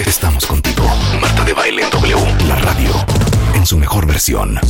Estamos contigo. Marta de Baile en W, la radio, en su mejor versión.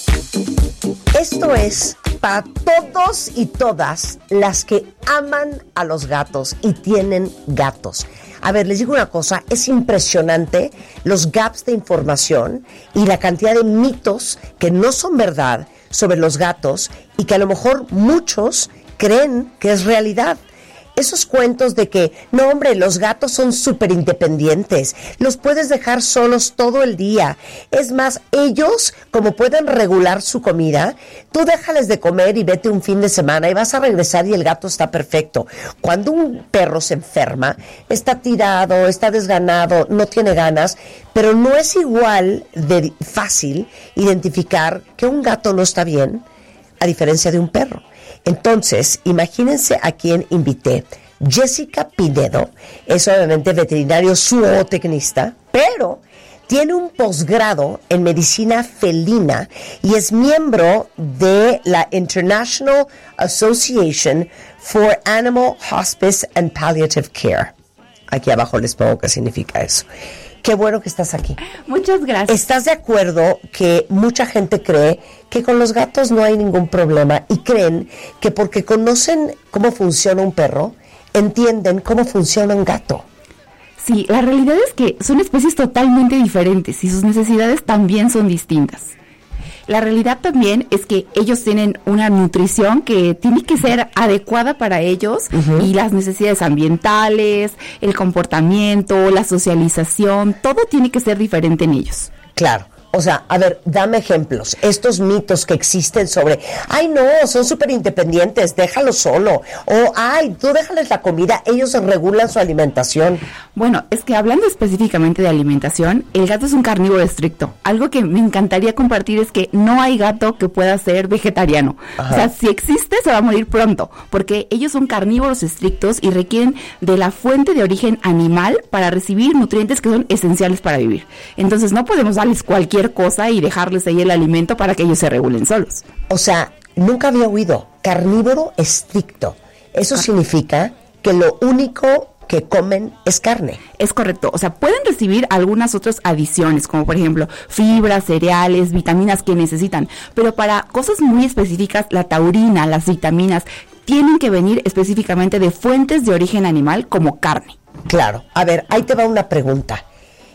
Esto es para todos y todas las que aman a los gatos y tienen gatos. A ver, les digo una cosa, es impresionante los gaps de información y la cantidad de mitos que no son verdad sobre los gatos y que a lo mejor muchos creen que es realidad. Esos cuentos de que, no hombre, los gatos son súper independientes, los puedes dejar solos todo el día. Es más, ellos, como pueden regular su comida, tú déjales de comer y vete un fin de semana y vas a regresar y el gato está perfecto. Cuando un perro se enferma, está tirado, está desganado, no tiene ganas, pero no es igual de fácil identificar que un gato no está bien, a diferencia de un perro. Entonces, imagínense a quién invité. Jessica Pinedo es obviamente veterinario zootecnista, pero tiene un posgrado en medicina felina y es miembro de la International Association for Animal Hospice and Palliative Care. Aquí abajo les pongo qué significa eso. Qué bueno que estás aquí. Muchas gracias. ¿Estás de acuerdo que mucha gente cree que con los gatos no hay ningún problema y creen que porque conocen cómo funciona un perro, entienden cómo funciona un gato? Sí, la realidad es que son especies totalmente diferentes y sus necesidades también son distintas. La realidad también es que ellos tienen una nutrición que tiene que ser adecuada para ellos y las necesidades ambientales, el comportamiento, la socialización, todo tiene que ser diferente en ellos. Claro. O sea, a ver, dame ejemplos. Estos mitos que existen sobre, ay no, son súper independientes, déjalo solo. O, ay, tú déjales la comida, ellos regulan su alimentación. Bueno, es que hablando específicamente de alimentación, el gato es un carnívoro estricto. Algo que me encantaría compartir es que no hay gato que pueda ser vegetariano. Ajá. O sea, si existe, se va a morir pronto, porque ellos son carnívoros estrictos y requieren de la fuente de origen animal para recibir nutrientes que son esenciales para vivir. Entonces, no podemos darles cualquier cosa y dejarles ahí el alimento para que ellos se regulen solos. O sea, nunca había oído carnívoro estricto. Eso significa que lo único que comen es carne. Es correcto, o sea, pueden recibir algunas otras adiciones, como por ejemplo fibras, cereales, vitaminas que necesitan, pero para cosas muy específicas, la taurina, las vitaminas, tienen que venir específicamente de fuentes de origen animal como carne. Claro, a ver, ahí te va una pregunta.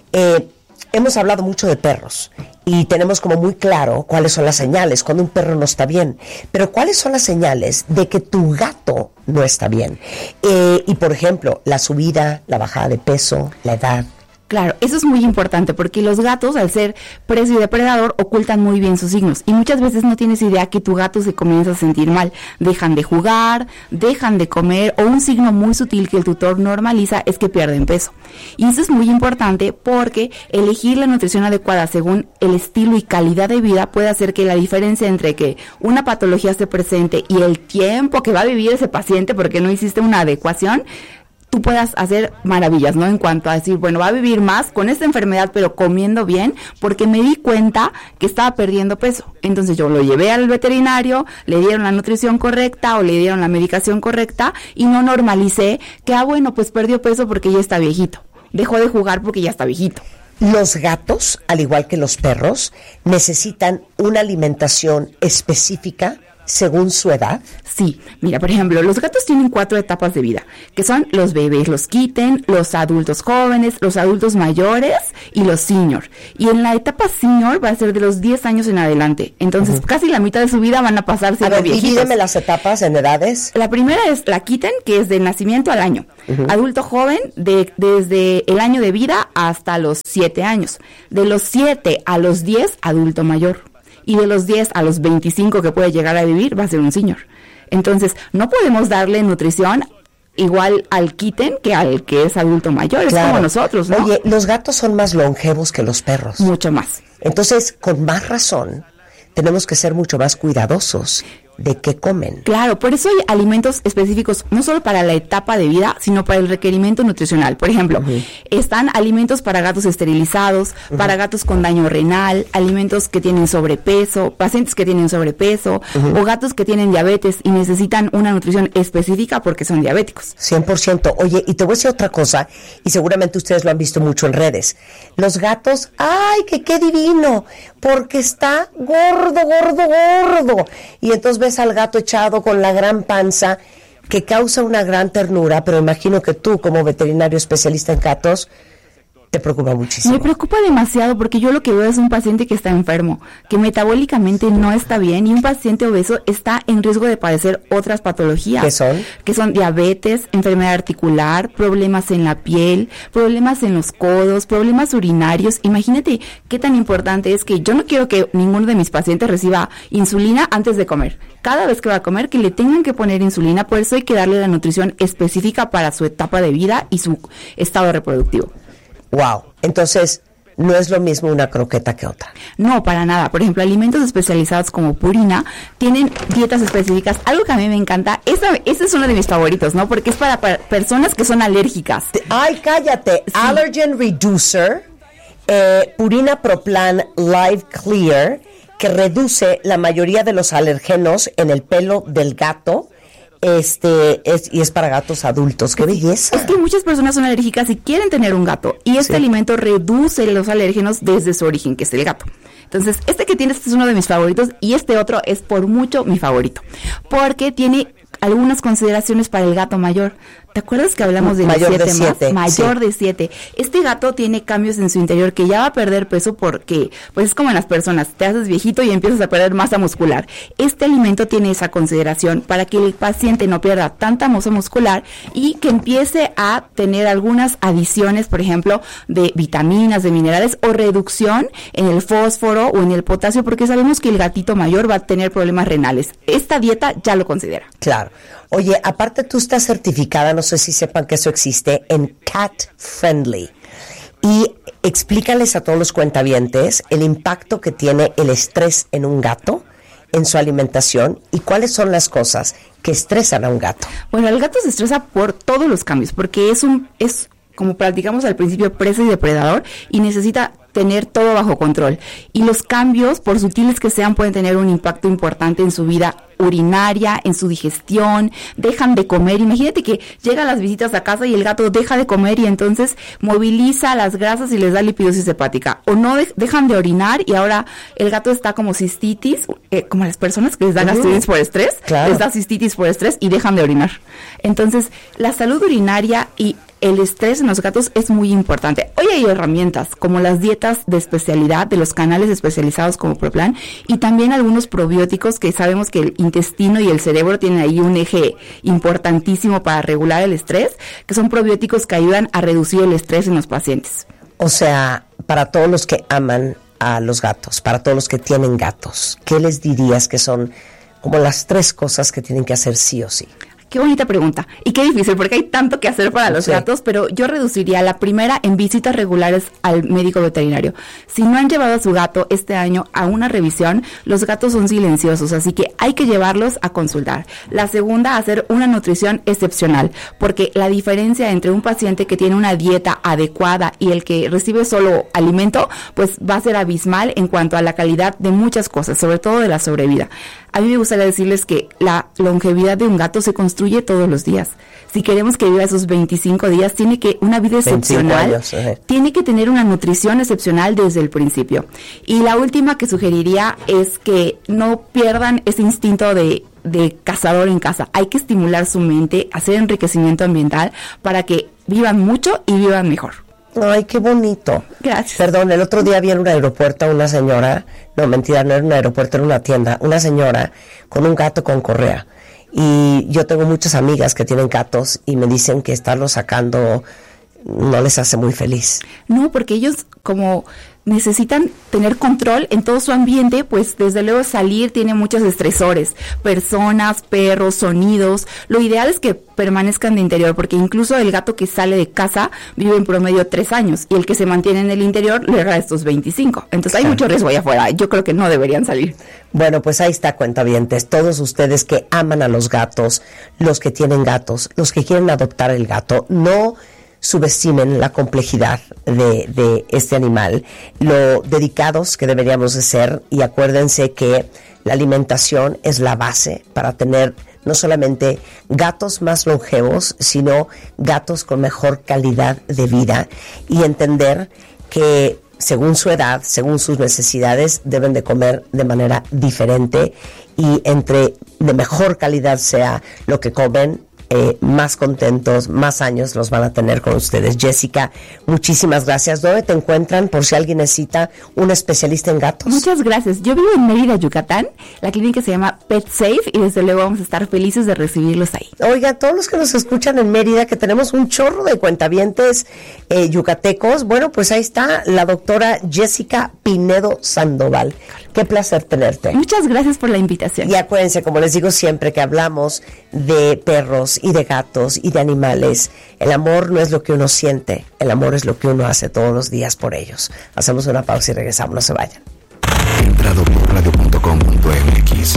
Hemos hablado mucho de perros y tenemos como muy claro cuáles son las señales cuando un perro no está bien, pero cuáles son las señales de que tu gato no está bien. Y por ejemplo, la subida, la bajada de peso, la edad. Claro, eso es muy importante porque los gatos, al ser presa y depredador, ocultan muy bien sus signos y muchas veces no tienes idea que tu gato se comienza a sentir mal. Dejan de jugar, dejan de comer o un signo muy sutil que el tutor normaliza es que pierden peso. Y eso es muy importante porque elegir la nutrición adecuada según el estilo y calidad de vida puede hacer que la diferencia entre que una patología esté presente y el tiempo que va a vivir ese paciente porque no hiciste una adecuación, tú puedas hacer maravillas, ¿no? En cuanto a decir, bueno, va a vivir más con esta enfermedad, pero comiendo bien, porque me di cuenta que estaba perdiendo peso. Entonces yo lo llevé al veterinario, le dieron la nutrición correcta o le dieron la medicación correcta y no normalicé que, bueno, pues perdió peso porque ya está viejito. Dejó de jugar porque ya está viejito. Los gatos, al igual que los perros, necesitan una alimentación específica según su edad. Sí, mira, por ejemplo, los gatos tienen 4 etapas de vida, que son los bebés, los kitten, los adultos jóvenes, los adultos mayores y los senior. Y en la etapa senior va a ser de los 10 años en adelante. Entonces, casi la mitad de su vida van a pasar siendo viejitos. Divídeme las etapas en edades. La primera es la kitten, que es de nacimiento al año. Adulto joven, desde el año de vida hasta los 7 años. De los 7 a los 10, adulto mayor. Y de los 10 a los 25 que puede llegar a vivir, va a ser un senior. Entonces, no podemos darle nutrición igual al kitten que al que es adulto mayor. Claro. Es como nosotros, ¿no? Oye, los gatos son más longevos que los perros. Mucho más. Entonces, con más razón, tenemos que ser mucho más cuidadosos. de qué comen. Claro, por eso hay alimentos específicos, no solo para la etapa de vida, sino para el requerimiento nutricional. Por ejemplo, están alimentos para gatos esterilizados, para gatos con daño renal, alimentos que tienen sobrepeso, pacientes que tienen sobrepeso, o gatos que tienen diabetes y necesitan una nutrición específica porque son diabéticos. 100%. Oye, y te voy a decir otra cosa, y seguramente ustedes lo han visto mucho en redes. Los gatos, ¡ay, que qué divino! Porque está gordo. Y entonces ves al gato echado con la gran panza, que causa una gran ternura, pero imagino que tú, como veterinario especialista en gatos, te preocupa muchísimo. Me preocupa demasiado porque yo lo que veo es un paciente que está enfermo, que metabólicamente no está bien, y un paciente obeso está en riesgo de padecer otras patologías. ¿Qué son? Que son diabetes, enfermedad articular, problemas en la piel, problemas en los codos, problemas urinarios. Imagínate qué tan importante es que yo no quiero que ninguno de mis pacientes reciba insulina antes de comer. Cada vez que va a comer, que le tengan que poner insulina, por eso hay que darle la nutrición específica para su etapa de vida y su estado reproductivo. Wow, entonces no es lo mismo una croqueta que otra. No, para nada. Por ejemplo, alimentos especializados como Purina tienen dietas específicas. Algo que a mí me encanta, ese es uno de mis favoritos, ¿no? Porque es para personas que son alérgicas. ¡Ay, cállate! Sí. Allergen Reducer, Purina Pro Plan Live Clear, que reduce la mayoría de los alergenos en el pelo del gato. Y es para gatos adultos. ¡Qué belleza! Es que muchas personas son alérgicas y quieren tener un gato, y este alimento reduce los alérgenos desde su origen, que es el gato. Entonces, este que tienes es uno de mis favoritos, y este otro es por mucho mi favorito, porque tiene algunas consideraciones para el gato mayor. ¿Te acuerdas que hablamos de mayor los 7 de más? Sí. Mayor de 7. Este gato tiene cambios en su interior, que ya va a perder peso porque, pues es como en las personas, te haces viejito y empiezas a perder masa muscular. Este alimento tiene esa consideración para que el paciente no pierda tanta masa muscular y que empiece a tener algunas adiciones, por ejemplo, de vitaminas, de minerales, o reducción en el fósforo o en el potasio, porque sabemos que el gatito mayor va a tener problemas renales. Esta dieta ya lo considera. Claro. Oye, aparte tú estás certificada, no sé si sepan que eso existe, en Cat Friendly. Y explícales a todos los cuentavientes el impacto que tiene el estrés en un gato, en su alimentación, y cuáles son las cosas que estresan a un gato. Bueno, el gato se estresa por todos los cambios, porque es como platicamos al principio, presa y depredador, y necesita tener todo bajo control. Y los cambios, por sutiles que sean, pueden tener un impacto importante en su vida urinaria, en su digestión, dejan de comer. Imagínate que llegan las visitas a casa y el gato deja de comer y entonces moviliza las grasas y les da lipidosis hepática. O no dejan de orinar y ahora el gato está como cistitis, como las personas que les da gastritis por estrés, claro. Les da cistitis por estrés y dejan de orinar. Entonces, la salud urinaria y el estrés en los gatos es muy importante. Hoy hay herramientas como las dietas de especialidad de los canales especializados como ProPlan, y también algunos probióticos que sabemos que el intestino y el cerebro tienen ahí un eje importantísimo para regular el estrés, que son probióticos que ayudan a reducir el estrés en los pacientes. O sea, para todos los que aman a los gatos, para todos los que tienen gatos, ¿qué les dirías que son como las 3 cosas que tienen que hacer sí o sí? Qué bonita pregunta y qué difícil, porque hay tanto que hacer para los gatos, pero yo reduciría la primera en visitas regulares al médico veterinario. Si no han llevado a su gato este año a una revisión, los gatos son silenciosos, así que hay que llevarlos a consultar. La segunda, hacer una nutrición excepcional, porque la diferencia entre un paciente que tiene una dieta adecuada y el que recibe solo alimento, pues va a ser abismal en cuanto a la calidad de muchas cosas, sobre todo de la sobrevida. A mí me gustaría decirles que la longevidad de un gato se construye todos los días. Si queremos que viva esos 25 días, tiene que una vida excepcional, tiene que tener una nutrición excepcional desde el principio. Y la última que sugeriría es que no pierdan ese instinto de cazador en casa. Hay que estimular su mente, hacer enriquecimiento ambiental para que vivan mucho y vivan mejor. Ay, qué bonito. Gracias. Perdón, el otro día vi en un aeropuerto a una señora, no, mentira, no era un aeropuerto, era una tienda, una señora con un gato con correa. Y yo tengo muchas amigas que tienen gatos y me dicen que estarlos sacando no les hace muy feliz. No, porque ellos como necesitan tener control en todo su ambiente, pues desde luego salir tiene muchos estresores, personas, perros, sonidos. Lo ideal es que permanezcan de interior, porque incluso el gato que sale de casa vive en promedio 3 años y el que se mantiene en el interior le da estos 25. Entonces hay mucho riesgo allá afuera. Yo creo que no deberían salir. Bueno, pues ahí está, cuentavientes. Todos ustedes que aman a los gatos, los que tienen gatos, los que quieren adoptar el gato, no subestimen la complejidad de este animal, lo dedicados que deberíamos de ser, y acuérdense que la alimentación es la base para tener no solamente gatos más longevos, sino gatos con mejor calidad de vida, y entender que según su edad, según sus necesidades, deben de comer de manera diferente, y entre de mejor calidad sea lo que comen, más contentos, más años los van a tener con ustedes. Jessica, muchísimas gracias. ¿Dónde te encuentran por si alguien necesita un especialista en gatos? Muchas gracias. Yo vivo en Mérida, Yucatán. La clínica se llama Pet Safe y desde luego vamos a estar felices de recibirlos ahí. Oiga, todos los que nos escuchan en Mérida, que tenemos un chorro de cuentavientes yucatecos, bueno, pues ahí está la doctora Jessica Pinedo Sandoval. Qué placer tenerte. Muchas gracias por la invitación. Y acuérdense, como les digo siempre que hablamos de perros y de gatos y de animales, el amor no es lo que uno siente, el amor es lo que uno hace todos los días por ellos. Hacemos una pausa y regresamos, no se vayan. Entrado por radio.com.mx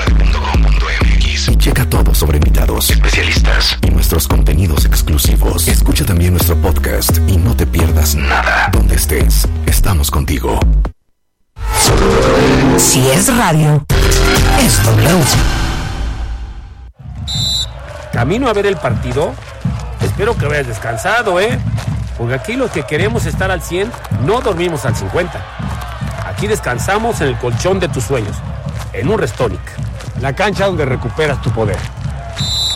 y checa todo sobre invitados, especialistas y nuestros contenidos exclusivos. Escucha también nuestro podcast y no te pierdas nada. Donde estés, estamos contigo. Si es radio, es W. Camino a ver el partido. Espero que hayas descansado, porque aquí los que queremos estar al 100 no dormimos al 50. Aquí descansamos en el colchón de tus sueños, en un Restonic, la cancha donde recuperas tu poder.